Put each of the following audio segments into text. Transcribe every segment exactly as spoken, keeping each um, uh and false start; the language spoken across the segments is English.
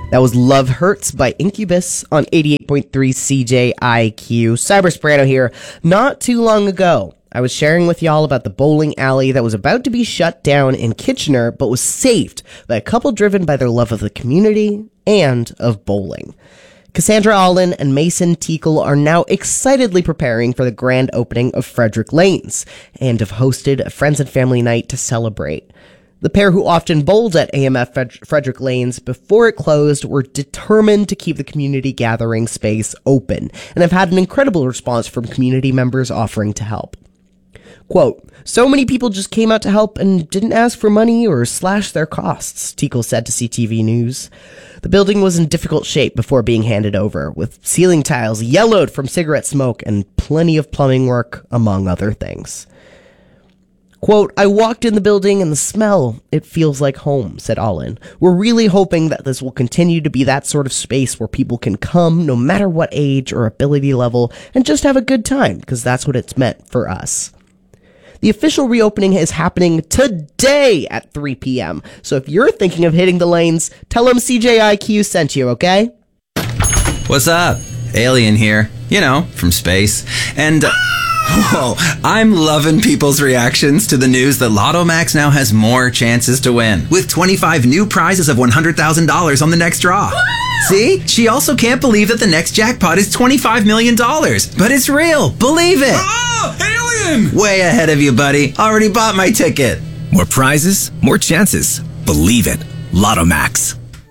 That was Love Hurts by Incubus on eighty-eight point three C J I Q. Cyber Soprano here. Not too long ago, I was sharing with y'all about the bowling alley that was about to be shut down in Kitchener, but was saved by a couple driven by their love of the community and of bowling. Cassandra Allen and Mason Teakle are now excitedly preparing for the grand opening of Frederick Lanes and have hosted a friends and family night to celebrate. The pair, who often bowled at A M F Frederick Lanes before it closed, were determined to keep the community gathering space open and have had an incredible response from community members offering to help. Quote, "So many people just came out to help and didn't ask for money or slash their costs," Teakle said to C T V News. The building was in difficult shape before being handed over, with ceiling tiles yellowed from cigarette smoke and plenty of plumbing work, among other things. Quote, "I walked in the building and the smell, it feels like home," said Allen. "We're really hoping that this will continue to be that sort of space where people can come no matter what age or ability level and just have a good time, because that's what it's meant for us." The official reopening is happening today at three p.m. So if you're thinking of hitting the lanes, tell them C J I Q sent you, okay? What's up? Alien here. You know, from space. And, uh, whoa, I'm loving people's reactions to the news that Lotto Max now has more chances to win, with twenty-five new prizes of one hundred thousand dollars on the next draw. See? She also can't believe that the next jackpot is twenty-five million dollars. But it's real. Believe it. Oh, alien! Way ahead of you, buddy. Already bought my ticket. More prizes, more chances. Believe it. Lotto Max.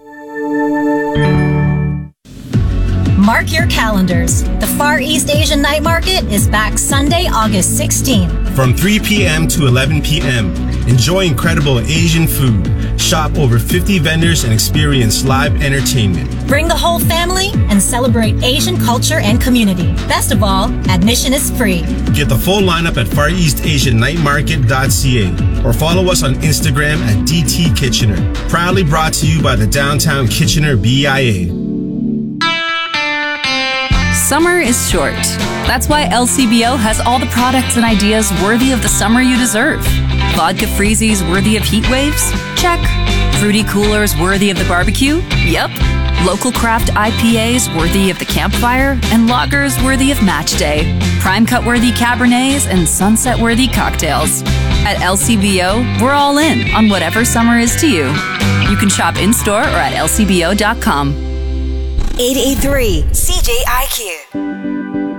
Mark your calendars. The Far East Asian Night Market is back Sunday, August sixteenth. From three p.m. to eleven p.m. Enjoy incredible Asian food. Shop over fifty vendors and experience live entertainment. Bring the whole family and celebrate Asian culture and community. Best of all, admission is free. Get the full lineup at far east asian night market dot c a or follow us on Instagram at D T Kitchener. Proudly brought to you by the Downtown Kitchener B I A. Summer is short. That's why L C B O has all the products and ideas worthy of the summer you deserve. Vodka freezies worthy of heat waves? Check. Fruity coolers worthy of the barbecue? Yep. Local craft I P As worthy of the campfire? And lagers worthy of match day. Prime cut worthy Cabernets and sunset worthy cocktails. At L C B O, we're all in on whatever summer is to you. You can shop in-store or at L C B O dot com. eight eighty-three C J I Q.